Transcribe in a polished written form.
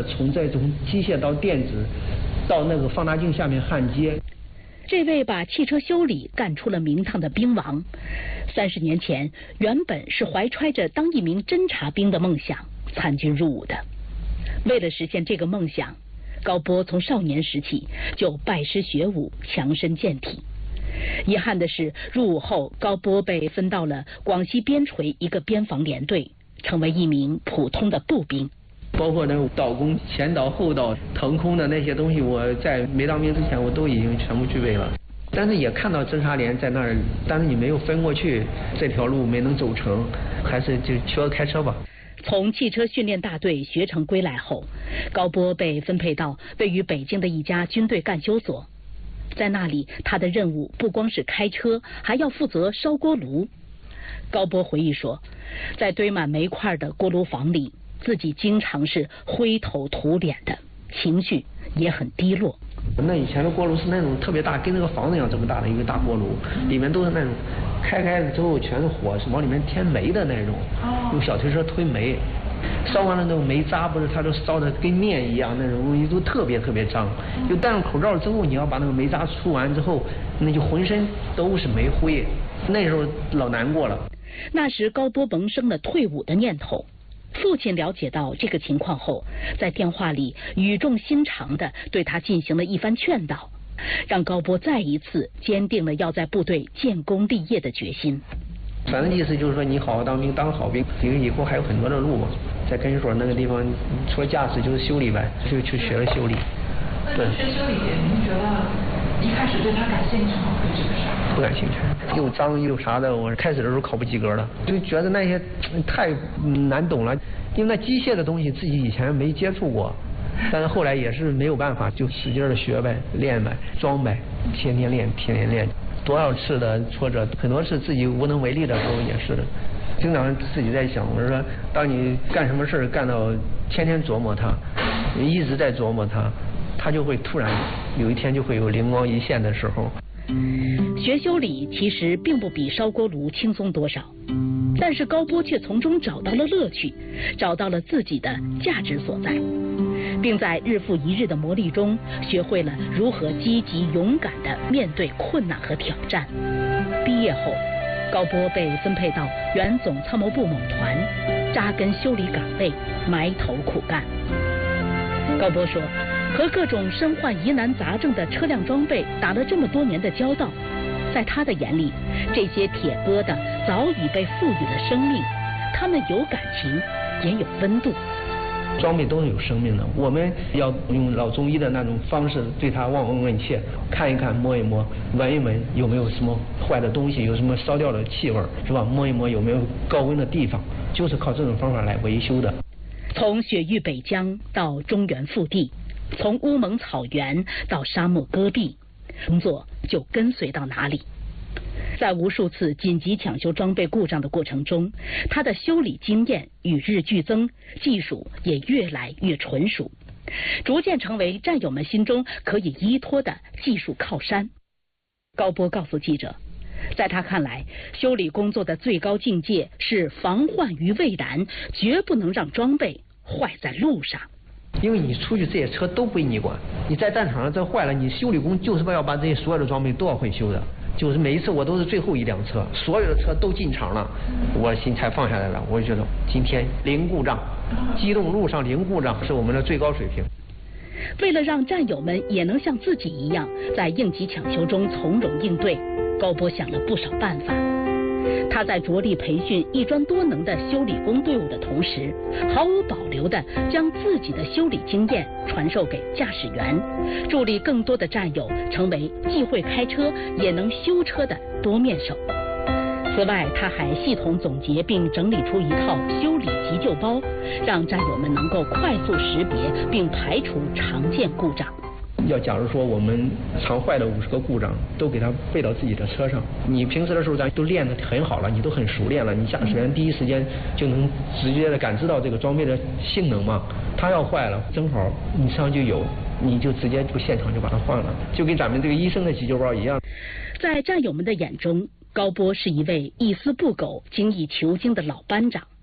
的从机械到电子，到那个放大镜下面焊接。 这位把汽车修理干出了名堂的兵王，30年前原本是怀揣着当一名侦察兵的梦想参军入伍的。为了实现这个梦想，高波从少年时起就拜师学武，强身健体。遗憾的是，入伍后高波被分到了广西边陲一个边防连队，成为一名普通的步兵。 包括那种导弓、前导、后导、腾空的那些东西，我在没当兵之前我都已经全部具备了。但是也看到侦察连在那儿，但是你没有分过去，这条路没能走成，还是就学开车吧。 从汽车训练大队学成归来后，高波被分配到位于北京的一家军队干休所。在那里，他的任务不光是开车，还要负责烧锅炉。高波回忆说，在堆满煤块的锅炉房里，自己经常是灰头土脸的，情绪也很低落。 那以前的锅炉是那种特别大，跟那个房子一样这么大的一个大锅炉，里面都是那种开了之后全是火，是往里面添煤的那种，用小推车推煤。烧完了那种煤渣，不是它都烧的跟面一样，那种东西都特别特别脏。就戴上口罩之后，你要把那个煤渣出完之后，那就浑身都是煤灰，那时候老难过了。 那时高波萌生了退伍的念头。父亲了解到这个情况后，在电话里语重心长地对他进行了一番劝导，让高波再一次坚定了要在部队建功立业的决心。 反正意思就是说，你好好当兵，当好兵，以后还有很多的路嘛。在根据所那个地方，除了驾驶就是修理呗，就去学了修理。 对，学修理，您觉得一开始对他感兴趣吗？对这个事儿？ 不感兴趣，又脏又啥的，我开始的时候考不及格了，就觉得那些太难懂了，因为那机械的东西自己以前没接触过。但是后来也是没有办法，就使劲的学呗，练呗，装呗，天天练，天天练。多少次的挫折，很多次自己无能为力的时候也是的。经常自己在想，我说，当你干什么事干到天天琢磨它，一直在琢磨它，它就会突然有一天就会有灵光一现的时候。 学修理其实并不比烧锅炉轻松多少，但是高波却从中找到了乐趣，找到了自己的价值所在，并在日复一日的磨砺中学会了如何积极勇敢地面对困难和挑战。毕业后，高波被分配到原总参谋部某团，扎根修理岗位，埋头苦干。高波说，和各种身患疑难杂症的车辆装备打了这么多年的交道，在他的眼里，这些铁疙瘩早已被赋予了生命，他们有感情，也有温度。 装备都是有生命的，我们要用老中医的那种方式对它望闻问切，看一看，摸一摸，闻一闻，有没有什么坏的东西，有什么烧掉的气味，是吧？摸一摸有没有高温的地方，就是靠这种方法来维修的。 从雪域北疆到中原腹地，从乌蒙草原到沙漠戈壁，工作就跟随到哪里。在无数次紧急抢修装备故障的过程中，他的修理经验与日俱增，技术也越来越纯熟，逐渐成为战友们心中可以依托的技术靠山。高波告诉记者，在他看来，修理工作的最高境界是防患于未然，绝不能让装备坏在路上。 因为你出去这些车都归你管，你在战场上这坏了，你修理工就是要把这些所有的装备都要会修的。就是每一次我都是最后一辆车，所有的车都进场了，我心才放下来了。我就觉得今天零故障，机动路上零故障是我们的最高水平。 为了让战友们也能像自己一样在应急抢修中从容应对，高波想了不少办法。他在着力培训一专多能的修理工队伍的同时，毫无保留地将自己的修理经验传授给驾驶员，助力更多的战友成为既会开车也能修车的多面手。此外，他还系统总结并整理出一套修理急救包，让战友们能够快速识别并排除常见故障。 要假如说我们常坏的50个故障都给它备到自己的车上，你平时的时候咱都练得很好了，你都很熟练了，你驾驶员第一时间就能直接的感知到这个装备的性能嘛。它要坏了，正好你车上就有，你就直接就现场就把它换了，就跟咱们这个医生的急救包一样。 在战友们的眼中，高波是一位一丝不苟、精益求精的老班长。